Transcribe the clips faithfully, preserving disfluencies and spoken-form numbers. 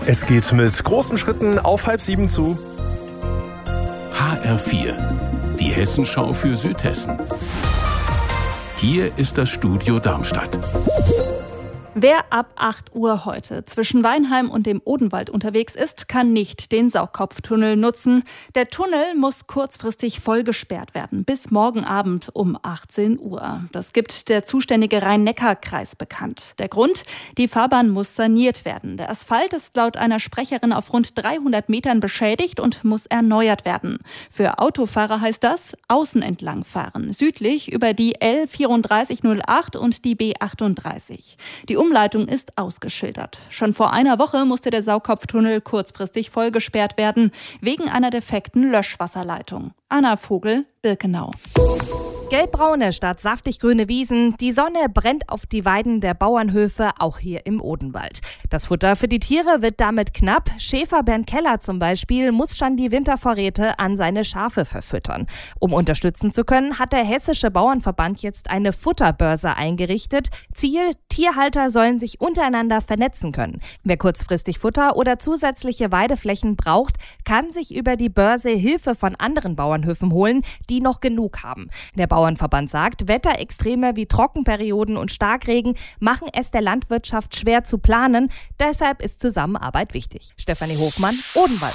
Es geht mit großen Schritten auf halb sieben zu. H R vier, die Hessenschau für Südhessen. Hier ist das Studio Darmstadt. Wer ab acht Uhr heute zwischen Weinheim und dem Odenwald unterwegs ist, kann nicht den Sauerkopftunnel nutzen. Der Tunnel muss kurzfristig voll gesperrt werden, bis morgen Abend um achtzehn Uhr. Das gibt der zuständige Rhein-Neckar-Kreis bekannt. Der Grund? Die Fahrbahn muss saniert werden. Der Asphalt ist laut einer Sprecherin auf rund dreihundert Metern beschädigt und muss erneuert werden. Für Autofahrer heißt das außen entlang fahren, südlich über die L vierunddreißig null acht und die B achtunddreißig. Die Umleitung ist ausgeschildert. Schon vor einer Woche musste der Sauerkopftunnel kurzfristig vollgesperrt werden, wegen einer defekten Löschwasserleitung. Anna Vogel, Birkenau. Gelbbraune statt saftig grüne Wiesen, die Sonne brennt auf die Weiden der Bauernhöfe, auch hier im Odenwald. Das Futter für die Tiere wird damit knapp. Schäfer Bernd Keller zum Beispiel muss schon die Wintervorräte an seine Schafe verfüttern. Um unterstützen zu können, hat der Hessische Bauernverband jetzt eine Futterbörse eingerichtet. Ziel: Tierhalter sollen sich untereinander vernetzen können. Wer kurzfristig Futter oder zusätzliche Weideflächen braucht, kann sich über die Börse Hilfe von anderen Bauernhöfen holen, die noch genug haben. Der Bauernverband sagt, Wetterextreme wie Trockenperioden und Starkregen machen es der Landwirtschaft schwer zu planen. Deshalb ist Zusammenarbeit wichtig. Stefanie Hofmann, Odenwald.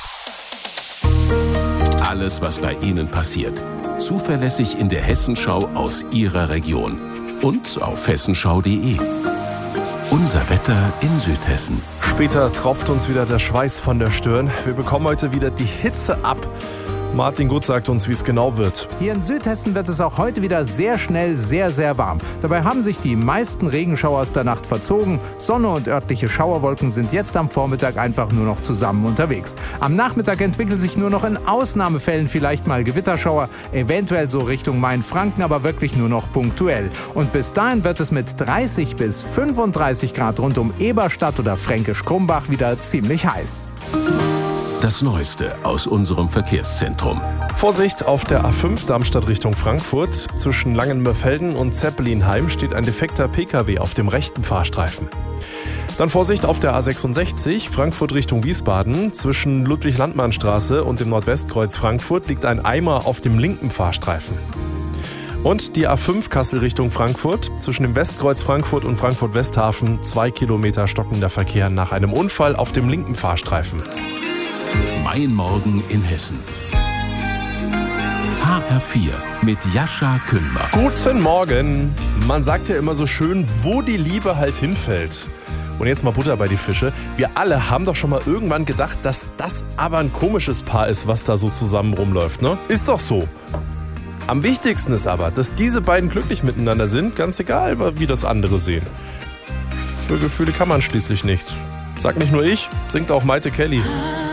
Alles, was bei Ihnen passiert. Zuverlässig in der Hessenschau aus Ihrer Region. Und auf hessenschau punkt de. Unser Wetter in Südhessen. Später tropft uns wieder der Schweiß von der Stirn. Wir bekommen heute wieder die Hitze ab. Martin Gut sagt uns, wie es genau wird. Hier in Südhessen wird es auch heute wieder sehr schnell sehr, sehr warm. Dabei haben sich die meisten Regenschauer aus der Nacht verzogen. Sonne und örtliche Schauerwolken sind jetzt am Vormittag einfach nur noch zusammen unterwegs. Am Nachmittag entwickeln sich nur noch in Ausnahmefällen vielleicht mal Gewitterschauer, eventuell so Richtung Mainfranken, aber wirklich nur noch punktuell. Und bis dahin wird es mit dreißig bis fünfunddreißig Grad rund um Eberstadt oder Fränkisch-Krumbach wieder ziemlich heiß. Das Neueste aus unserem Verkehrszentrum. Vorsicht auf der A fünf Darmstadt Richtung Frankfurt. Zwischen Langenmörfelden und Zeppelinheim steht ein defekter P K W auf dem rechten Fahrstreifen. Dann Vorsicht auf der A sechsundsechzig Frankfurt Richtung Wiesbaden. Zwischen Ludwig-Landmann-Straße und dem Nordwestkreuz Frankfurt liegt ein Eimer auf dem linken Fahrstreifen. Und die A fünf Kassel Richtung Frankfurt. Zwischen dem Westkreuz Frankfurt und Frankfurt-Westhafen zwei Kilometer stockender Verkehr nach einem Unfall auf dem linken Fahrstreifen. Mein Morgen in Hessen. H R vier mit Jascha Küllmer. Guten Morgen. Man sagt ja immer so schön, wo die Liebe halt hinfällt. Und jetzt mal Butter bei die Fische. Wir alle haben doch schon mal irgendwann gedacht, dass das aber ein komisches Paar ist, was da so zusammen rumläuft, ne? Ist doch so. Am wichtigsten ist aber, dass diese beiden glücklich miteinander sind, ganz egal, wie das andere sehen. Für Gefühle kann man schließlich nicht. Sagt nicht nur ich, singt auch Maite Kelly.